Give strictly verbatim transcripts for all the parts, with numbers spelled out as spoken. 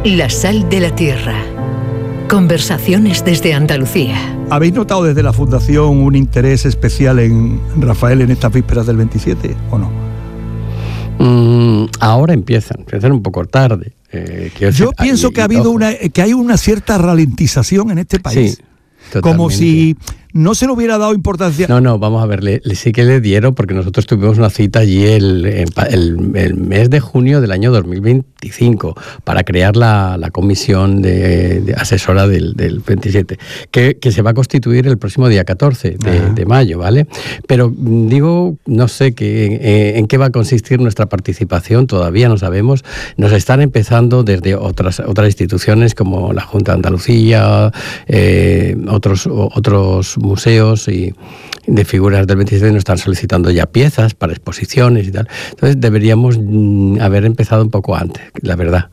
La sal de la tierra. Conversaciones desde Andalucía. ¿Habéis notado desde la Fundación un interés especial en Rafael en estas vísperas del veintisiete o no? Mm, ahora empiezan, empiezan un poco tarde. Eh, Yo decir, pienso hay, que ha habido una, que hay una cierta ralentización en este país. Sí, totalmente. Como si no se le hubiera dado importancia. No, no, vamos a ver, le, le, sí que le dieron, porque nosotros tuvimos una cita allí el, el, el mes de junio del año dos mil veinticinco para crear la, la comisión de, de asesora del, del veintisiete, que, que se va a constituir el próximo día catorce de, de mayo, ¿vale? Pero digo, no sé que, eh, en qué va a consistir nuestra participación, todavía no sabemos. Nos están empezando desde otras, otras instituciones como la Junta de Andalucía, eh, otros, otros museos y de figuras del veintisiete nos están solicitando ya piezas para exposiciones y tal. Entonces deberíamos mm, haber empezado un poco antes, la verdad.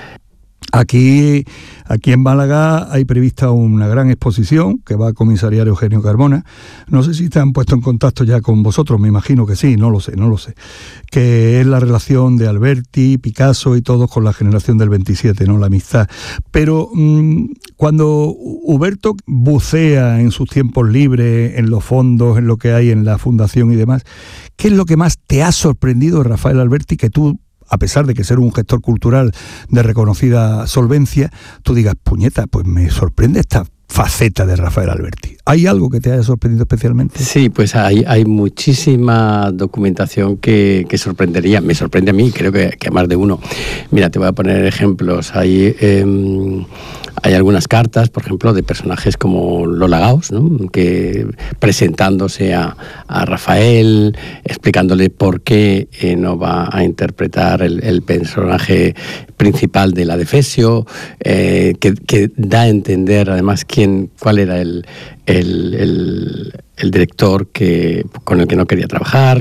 Aquí, aquí en Málaga hay prevista una gran exposición que va a comisariar Eugenio Carmona. No sé si te han puesto en contacto ya con vosotros, me imagino que sí, no lo sé, no lo sé. Que es la relación de Alberti, Picasso y todos con la generación del veintisiete, ¿no? La amistad. Pero mmm, cuando Huberto bucea en sus tiempos libres, en los fondos, en lo que hay en la fundación y demás, ¿qué es lo que más te ha sorprendido de Rafael Alberti que tú, a pesar de que ser un gestor cultural de reconocida solvencia, tú digas, puñeta, pues me sorprende esta faceta de Rafael Alberti? ¿Hay algo que te haya sorprendido especialmente? Sí, pues hay, hay muchísima documentación que, que sorprendería, me sorprende a mí, creo que, que a más de uno. Mira, te voy a poner ejemplos. Hay... Eh, Hay algunas cartas, por ejemplo, de personajes como Lola Gauss, ¿no? Que presentándose a, a Rafael, explicándole por qué eh, no va a interpretar el, el personaje principal de la Defesio, eh, que, que da a entender además quién, cuál era el, el, el, el director que, con el que no quería trabajar.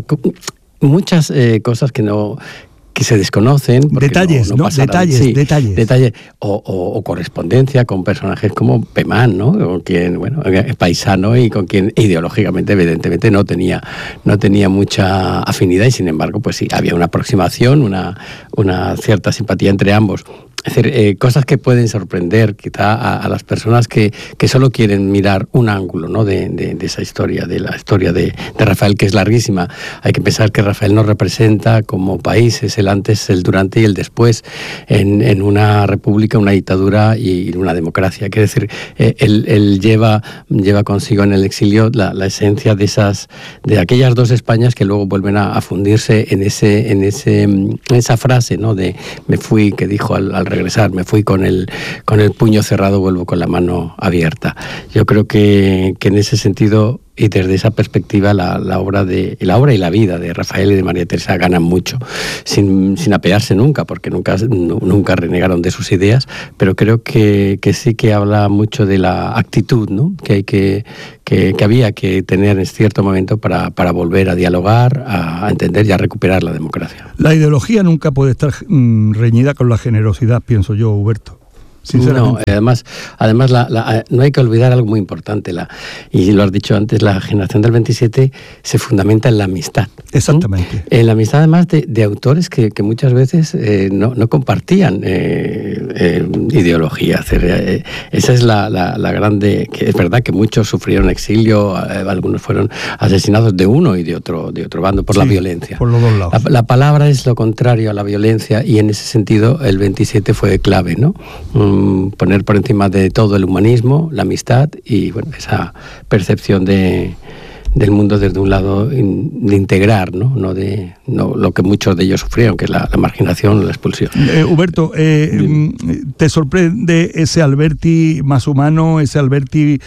Muchas eh, cosas que no... que se desconocen. Detalles, ¿no? ¿no? Detalles, sí, detalles. detalles. O, o, o correspondencia con personajes como Pemán, ¿no? Con quien, bueno, es paisano y con quien ideológicamente, evidentemente, no tenía, no tenía mucha afinidad y, sin embargo, pues sí, había una aproximación, una, una cierta simpatía entre ambos. Es decir, eh, cosas que pueden sorprender quizá a, a las personas que, que solo quieren mirar un ángulo, ¿no? de, de, de esa historia, de la historia de, de Rafael, que es larguísima. Hay que pensar que Rafael nos representa como país, es el antes, el durante y el después en, en una república, una dictadura y una democracia. Quiere decir, eh, él, él lleva, lleva consigo en el exilio la, la esencia de esas, de aquellas dos Españas que luego vuelven a, a fundirse en ese, en ese, en esa frase, ¿no? De me fui, que dijo al, al regresar, me fui con el, con el puño cerrado, vuelvo con la mano abierta. Yo creo que, que en ese sentido y desde esa perspectiva la, la obra de la obra y la vida de Rafael y de María Teresa ganan mucho, sin, sin apearse nunca, porque nunca, nunca renegaron de sus ideas, pero creo que, que sí que habla mucho de la actitud, ¿no? que, hay que, que, que había que tener en cierto momento para, para volver a dialogar, a, a entender y a recuperar la democracia. La ideología nunca puede estar mm, reñida con la generosidad, pienso yo, Huberto. No, además, además la, la, no hay que olvidar algo muy importante, la, y lo has dicho antes, la generación del veintisiete se fundamenta en la amistad. Exactamente. ¿Mm? En la amistad además de, de autores que, que muchas veces eh, no, no compartían eh, eh, ideología. Eh, esa es la, la, la grande, que es verdad que muchos sufrieron exilio, eh, algunos fueron asesinados de uno y de otro, de otro bando por sí, la violencia. Por los dos lados. La, la palabra es lo contrario a la violencia y en ese sentido el veintisiete fue clave, ¿no? Mm, poner por encima de todo el humanismo, la amistad y bueno, esa percepción de, del mundo desde un lado in, de integrar, ¿no? No de no, lo que muchos de ellos sufrieron, que es la, la marginación o la expulsión. Eh, Huberto, eh, ¿te sorprende ese Alberti más humano, ese Alberti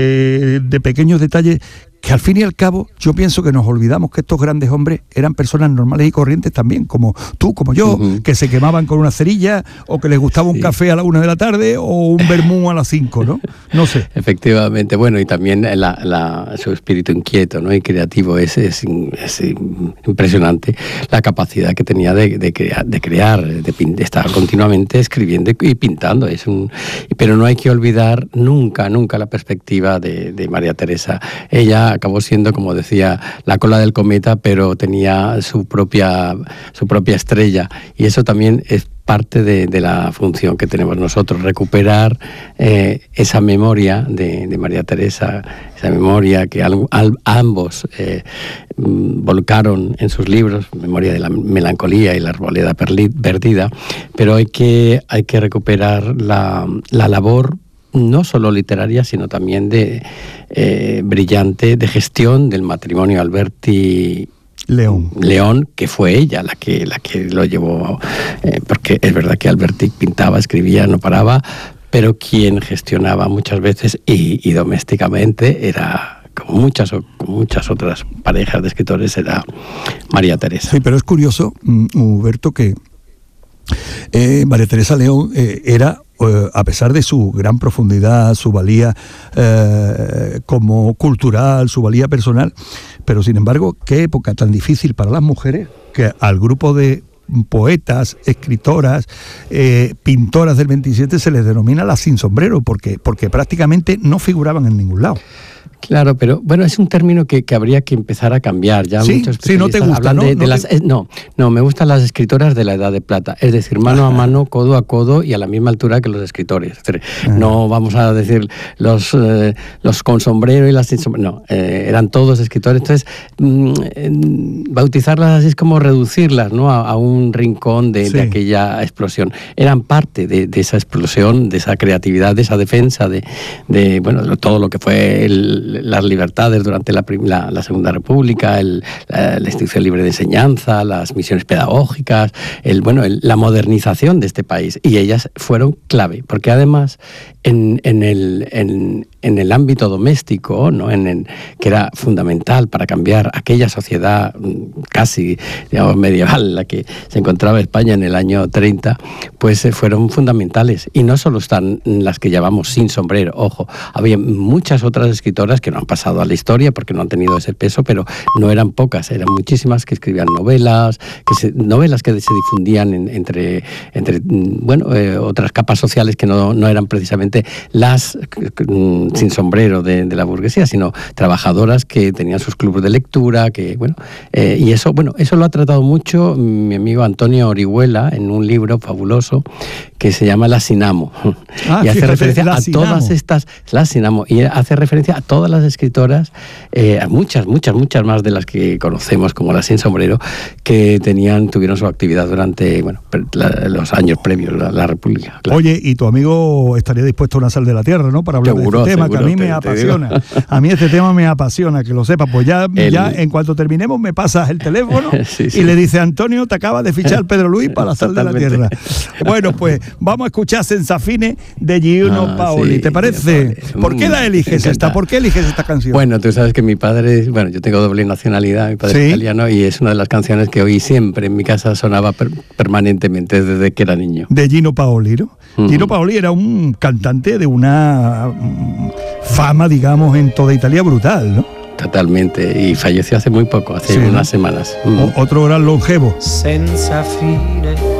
eh, de pequeños detalles? Que al fin y al cabo yo pienso que nos olvidamos que estos grandes hombres eran personas normales y corrientes también, como tú, como yo, uh-huh. que se quemaban con una cerilla o que les gustaba sí. un café a la una de la tarde o un vermú a las cinco, ¿no? No sé. Efectivamente, bueno, y también la, la, su espíritu inquieto, ¿no? y creativo es, es, es impresionante la capacidad que tenía de, de, crea, de crear, de, de estar continuamente escribiendo y pintando. Es un, pero no hay que olvidar nunca, nunca la perspectiva de, de María Teresa. Ella ella acabó siendo, como decía, la cola del cometa, pero tenía su propia, su propia estrella, y eso también es parte de, de la función que tenemos nosotros, recuperar eh, esa memoria de, de María Teresa, esa memoria que al, al, ambos eh, volcaron en sus libros, Memoria de la melancolía y La arboleda perdida, pero hay que, hay que recuperar la, la labor no solo literaria, sino también de eh, brillante de gestión del matrimonio Alberti León. León, que fue ella la que, la que lo llevó, eh, porque es verdad que Alberti pintaba, escribía, no paraba, pero quien gestionaba muchas veces y, y domésticamente era, como muchas, como muchas otras parejas de escritores, era María Teresa. Sí, pero es curioso, Huberto, que eh, María Teresa León eh, era, eh, a pesar de su gran profundidad, su valía eh, como cultural, su valía personal, pero sin embargo, qué época tan difícil para las mujeres, que al grupo de poetas, escritoras, eh, pintoras del veintisiete se les denomina las sin sombrero, porque, porque prácticamente no figuraban en ningún lado. Claro, pero bueno, es un término que, que habría que empezar a cambiar. Ya sí, muchos sí, no te gusta, ¿no? De, de no, las, te... eh, no, no, me gustan las escritoras de la Edad de Plata, es decir, mano a mano, codo a codo y a la misma altura que los escritores. Es decir, no vamos a decir los, eh, los con sombrero y las sin sombrero, no, eh, eran todos escritores. Entonces, mmm, eh, bautizarlas así es como reducirlas, ¿no?, a, a un rincón de, sí. de aquella explosión. Eran parte de, de esa explosión, de esa creatividad, de esa defensa, de, de bueno, todo lo que fue el las libertades durante la, la, la Segunda República, el, la, la institución libre de enseñanza, las misiones pedagógicas, el, bueno, el, la modernización de este país. Y ellas fueron clave, porque además en, en, el, en, en el ámbito doméstico, ¿no?, en el, que era fundamental para cambiar aquella sociedad casi, digamos, medieval en la que se encontraba España en el año treinta, pues eh, fueron fundamentales. Y no solo están las que llamamos sin sombrero, ojo, había muchas otras escritoras que no han pasado a la historia porque no han tenido ese peso, pero no eran pocas, eran muchísimas que escribían novelas, que se, novelas que se difundían en, entre, entre bueno, eh, otras capas sociales que no, no eran precisamente las mm, sin sombrero de, de la burguesía, sino trabajadoras que tenían sus clubes de lectura, que bueno, eh, y eso, bueno, eso lo ha tratado mucho mi amigo Antonio Orihuela en un libro fabuloso que se llama La Sinamo. Ah, y hace fíjate, referencia a Sinamo. todas estas, La Sinamo, y hace referencia a todas las escritoras, eh, a muchas, muchas, muchas más de las que conocemos como las sin sombrero, que tenían, tuvieron su actividad durante, bueno, la, los años previos a la, la República. Claro. Oye, y tu amigo estaría dispuesto a una sal de la tierra, ¿no?, para hablar seguro, de este tema, seguro, que a mí te, me apasiona. A mí este tema me apasiona, que lo sepas. Pues ya, el... ya en cuanto terminemos me pasas el teléfono sí, sí. y le dice: Antonio, te acaba de fichar Pedro Luis para la sal Totalmente. de la tierra. Bueno, pues vamos a escuchar Sensafine de Gino ah, Paoli. Sí, ¿te parece? ¿Por qué la eliges esta? ¿Por qué eliges esta canción? Bueno, tú sabes que mi padre, bueno, yo tengo doble nacionalidad, mi padre ¿Sí? es italiano, y es una de las canciones que oí siempre en mi casa, sonaba per- permanentemente desde que era niño. De Gino Paoli, ¿no? Uh-huh. Gino Paoli era un cantante de una fama, digamos, en toda Italia brutal, ¿no? Totalmente, y falleció hace muy poco, hace sí, unas ¿no? semanas. O, otro gran longevo. Senza fine